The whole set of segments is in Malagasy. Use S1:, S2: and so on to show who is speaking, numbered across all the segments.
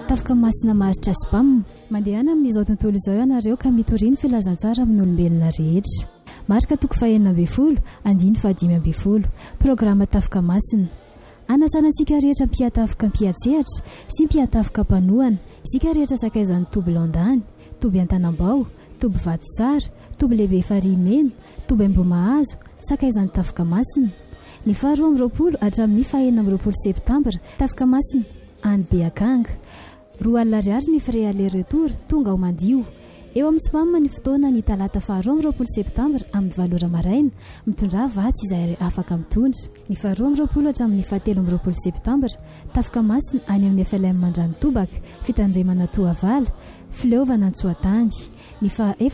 S1: tafika masina maharitra spam mandehana amin'izao tontolo izao ianareo ka mitoriny filazantsara amin'ny olombelona rehetra. Marika toko 4 andiny programa tafika masina. Anasanantsika rehetra mpiatafika mpiatsehatra sy mpiatafika mpanohana, isika rehetra sakaizan'ny toby Landany, toby Antanambao, toby Vatitsara, toby lehibe Farimena, toby Ambomahazo, sakaizan'ny tafika masina. Ny 12 hatramin'ny 9 septambra tafika masina any Beakanga. 2 alina ariary ny frais aller retour tonga ao mandio. Eo amin'ny spam ny fotoana ny talata 12 septambra amin'ny 7 maraina mitondra vatsy izay afaka mitondra. Ny 12 hatramin'ny 17 septambra tafika masina any amin'ny FLM Mandrano Tobaka fitandremana Toavala fileovana Antsoatany. Ny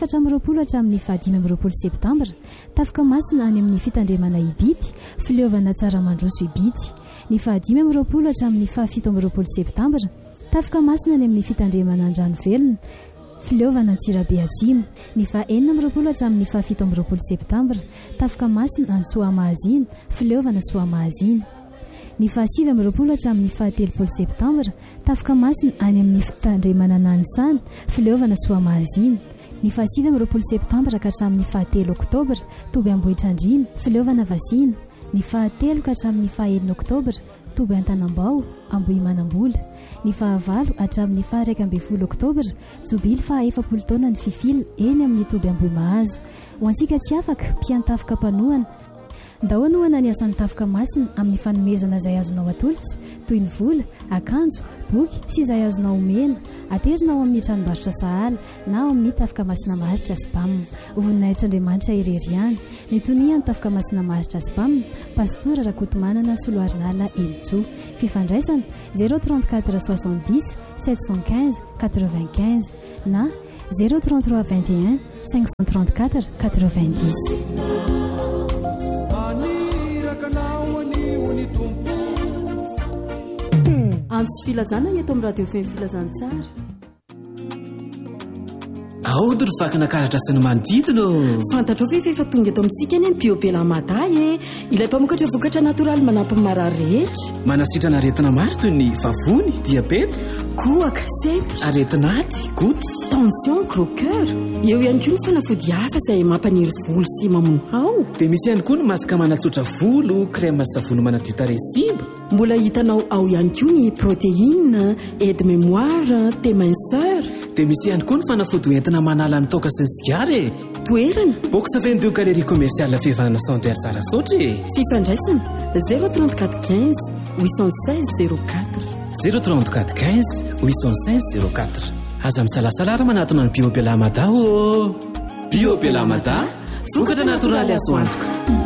S1: 14 hatramin'ny 15 septambra tafika masina any amin'ny fitandremana Ibity fileovana Tsaramandroso Ibity. Ny 15 hatramin'ny 17 septambra tafika masina any amin'ny fitandremana Andranovelona fileovana Antsirabe Atsimo. Ny 14 hatramin'ny 17 septambra tafika masina any Soamahazina fileovana Soamahazina. Ny 17 hatramin'ny 13 septambra tafika masina any amin'ny fitandremana Nanisana fileovana Soamahazina. Ny 17 septambra ka hatramin'ny 13 oktobra toby Ambohitrandrina fileovana Vasina. Ny 13 ka hatramin'ny 1 oktobra toby Antanambao Ambohimanambola. Ny 19 hatramin'ny 1 oktobra jobily 40 taona ny fifily eny amin'ny toby Ambohimahazo. Ho antsika tsy afaka mpiantafika mpanohana ndahoanohana ny asan'ny tafika masina amin'ny fanomezana izay azonao atolotra toy ny vola, akanjo, boky sy izay azonao omena aterina ao amin'ny tranombarotra sahala na ao amin'ny tafika masina maharitra spam. Voninahitran'Andriamanitra ireriany ny toniany tafika masina maharitra spam pastora Rakotomanana Soloarinala Elitso. Fifandraisana 034 70 715 95 na 033 21 534 90.
S2: Antsy filazana eto amin'ny radio fem filazantsara.
S3: Aody ry vakina-karatra sy ny manodidina.
S2: Fantatrao ve efa tonga eto amintsika eny Biobela Maday ilay mpamokatra vokatra natoraly manampy marary rehetra.
S3: Manasitrana aretina maro toy ny vavony, diabeta,
S2: kohaka, sempotra,
S3: aretin'aty, goty,
S2: tension, gros cœur. Eo ihany koa ny fanafody hafa izay mampaniry volo sy mamono hao.
S3: Dia misy ihany koa ny masaka manatsotra volo, crème savony manadio tarehisimba.
S2: Mbola hitanao ao ihany koa ny protéine, aide mémoire, thé minceur.
S3: Dia misy ihany koa ny fanafody entina manala ny toaka sy ny sigara.
S2: Toerana
S3: box 22 galerie commerciale Fivanana Santerre Tsarasotra.
S2: Fifandraisana 034 15 816 04
S3: 034 15 816 04. Aza misalasalara manatona ny Biobela Mada. Biobela Mada, vokatra natoraly azo antoka.